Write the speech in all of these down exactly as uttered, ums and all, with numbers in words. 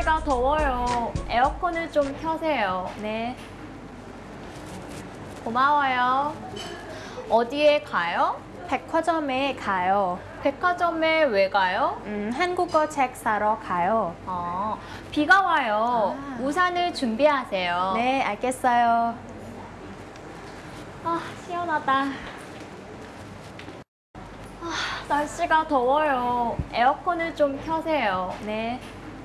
날씨가 더워요. 에어컨을 좀 켜세요. 네. 고마워요. 어디에 가요? 백화점에 가요. 백화점에 왜 가요? 음, 한국어 책 사러 가요. 아, 비가 와요. 아. 우산을 준비하세요. 네, 알겠어요. 아, 시원하다. 아, 날씨가 더워요. 에어컨을 좀 켜세요. 네.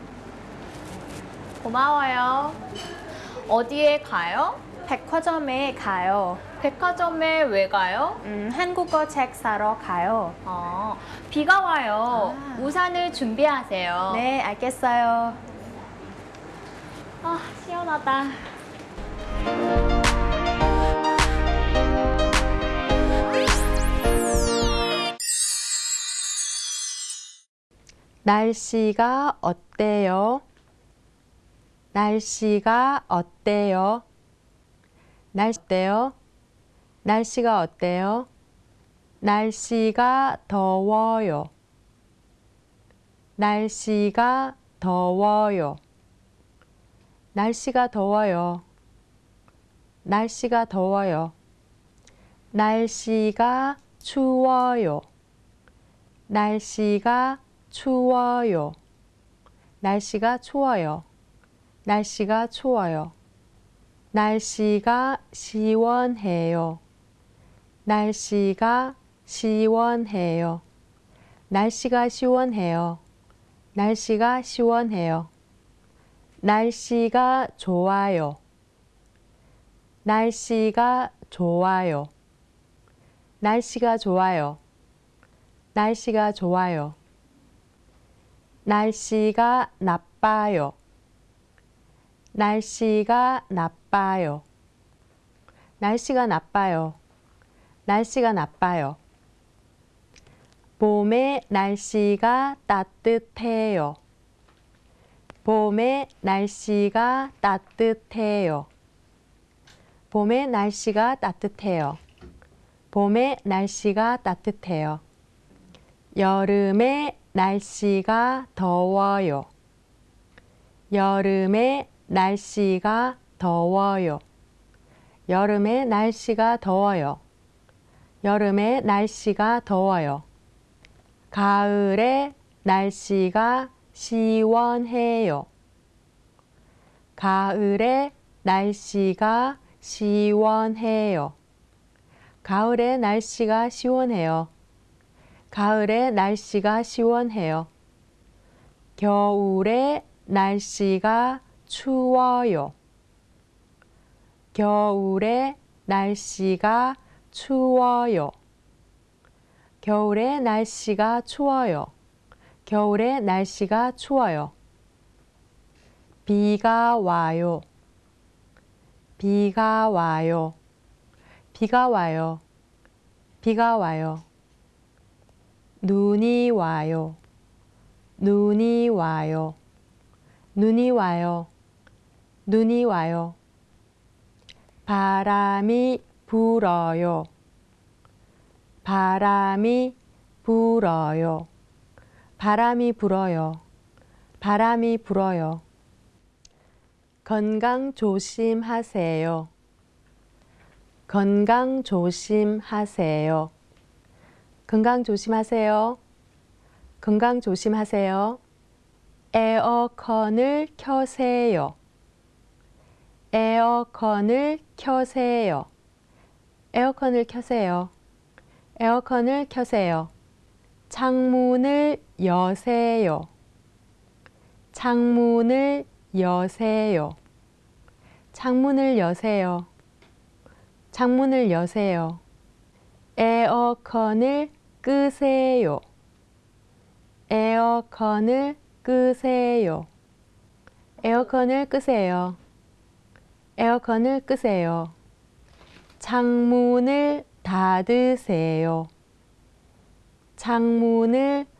고마워요. 어디에 가요? 백화점에 가요. 백화점에 왜 가요? 음, 한국어 책 사러 가요. 아, 비가 와요. 아. 우산을 준비하세요. 네, 알겠어요. 아, 시원하다. 날씨가 어때요? 날씨가 어때요? 날씨 어때요? 날씨가 어때요? 날씨가 더워요. 날씨가 더워요. 날씨가 더워요. 날씨가 더워요. 날씨가 추워요. 날씨가 추워요. 날씨가 추워요. 날씨가 추워요. 날씨가 시원해요. 날씨가 시원해요. 날씨가 시원해요. 날씨가 시원해요. 날씨가 좋아요. 날씨가 좋아요. 날씨가 좋아요. 날씨가 좋아요. 날씨가 나빠요. 날씨가 나빠요. 날씨가 나빠요. 날씨가 나빠요. 봄에 날씨가 따뜻해요. 봄에 날씨가 따뜻해요. 봄에 날씨가 따뜻해요. 봄에 날씨가 따뜻해요. 여름에 날씨가 더워요. 여름에 날씨가 더워요. 여름에 날씨가 더워요. 여름에 날씨가 더워요. 가을에 날씨가 시원해요. 가을에 날씨가 시원해요. 가을에 날씨가 시원해요. 가을에 날씨가 시원해요. 겨울에 날씨가 추워요. 겨울에 날씨가 추워요. 겨울에 날씨가 추워요. 겨울에 날씨가 추워요. 비가 와요. 비가 와요. 비가 와요. 비가 와요. 눈이 와요. 눈이 와요. 눈이 와요. 눈이 와요. 바람이 불어요. 바람이 불어요. 바람이 불어요. 바람이 불어요. 건강 조심하세요. 건강 조심하세요. 건강 조심하세요. 건강 조심하세요. 에어컨을 켜세요. 에어컨을 켜세요. 에어컨을 켜세요. 에어컨을 켜세요. 창문을 여세요. 창문을 여세요. 창문을 여세요. 창문을 여세요. 에어컨을 끄세요. 에어컨을 끄세요. 에어컨을 끄세요. 에어컨을 끄세요. 창문을 닫으세요. 창문을